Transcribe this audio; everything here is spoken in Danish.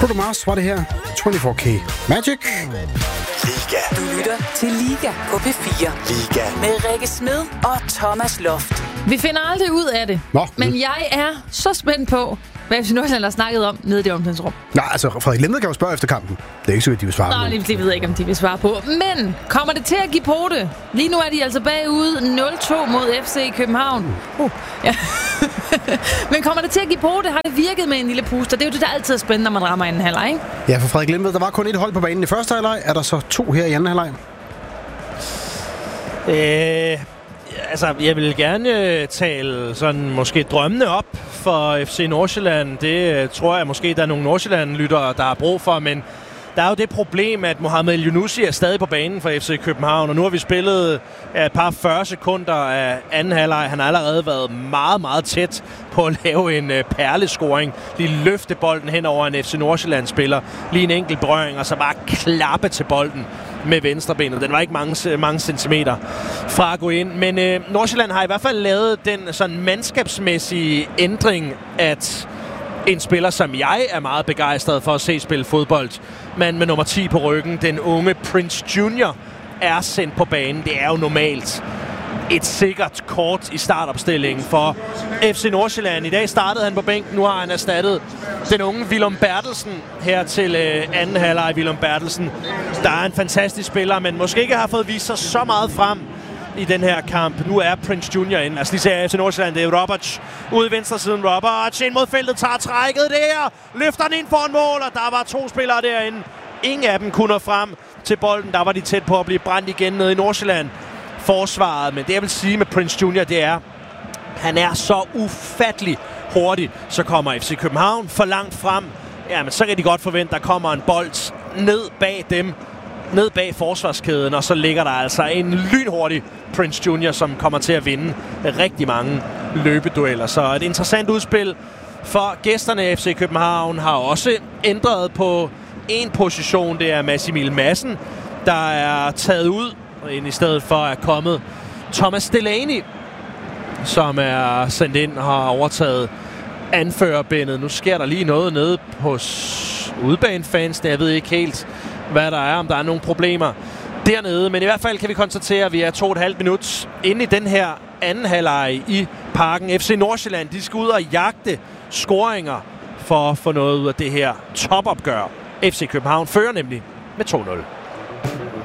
Bruno Mars var det her. 24K Magic. Liga. Du lytter til Liga på P4. Liga. Med Rikke Smed og Thomas Loft. Vi finder aldrig ud af det. Nå. Men jeg er så spændt på, hvad FC Nordsjælland har snakket om nede i det omklædningsrum. Nej, altså Frederik Lemved kan jo spørge efter kampen. Det er ikke sikkert, de vil svare på. Nej, det ved jeg ikke, om de vil svare på. Men kommer det til at give pote? Lige nu er de altså bagud 0-2 mod FC København. Ja. Men kommer det til at give pote? Har det virket med en lille puster? Det er jo det, der altid er spændende, når man rammer anden halvleg, ikke? Ja, for Frederik Lemved, der var kun et hold på banen i første halvleg. Er der så 2 her i anden halvleg? Altså, jeg vil gerne tale sådan måske drømmene op for FC Nordsjælland. Det tror jeg måske, der er nogle Nordsjælland-lyttere, der har brug for, men der er jo det problem, at Mohamed El-Yunusi er stadig på banen for FC København, og nu har vi spillet et par 40 sekunder af anden halvleg. Han har allerede været meget, meget tæt på at lave en perlescoring. Lige løfte bolden hen over en FC Nordsjælland-spiller. Lige en enkelt berøring, og så bare klappe til bolden med venstrebenet. Den var ikke mange centimeter fra at gå ind. Men Nordsjælland har i hvert fald lavet den sådan mandskabsmæssige ændring, at en spiller, som jeg er meget begejstret for at se spille fodbold, men med nummer 10 på ryggen, den unge Prince Junior, er sendt på banen. Det er jo normalt et sikkert kort i startopstillingen for FC Nordsjælland. I dag startede han på bænken, nu har han erstattet den unge Willum Bertelsen her til anden halvleg. Willum Bertelsen, der er en fantastisk spiller, men måske ikke har fået vist sig så meget frem i den her kamp. Nu er Prince Junior inde. Altså lige ser FC Nordsjælland, det er Roberts ude i venstre siden. Roberts ind mod feltet, tager trækket der, løfter den ind foran mål, og der var 2 spillere derinde. Ingen af dem kunne nå frem til bolden. Der var de tæt på at blive brændt igen nede i Nordsjælland forsvaret. Men det jeg vil sige med Prince Junior, det er, han er så ufattelig hurtig. Så kommer FC København for langt frem. Jamen, så kan de godt forvente, der kommer en bold ned bag dem, ned bag forsvarskæden, og så ligger der altså en lynhurtig Prince Junior, som kommer til at vinde rigtig mange løbedueller. Så et interessant udspil for gæsterne. FC København har også ændret på en position. Det er Mads Emil Madsen, der er taget ud, ind i stedet for at komme Thomas Delaney, som er sendt ind og har overtaget anførerbindet. Nu sker der lige noget nede hos udebanefans. Jeg ved ikke helt, hvad der er, om der er nogle problemer dernede. Men i hvert fald kan vi konstatere, at vi er 2,5 minutter inde i den her anden halvleg i Parken. FC Nordsjælland, de skal ud og jagte scoringer for at få noget ud af det her topopgør. FC København fører nemlig med 2-0.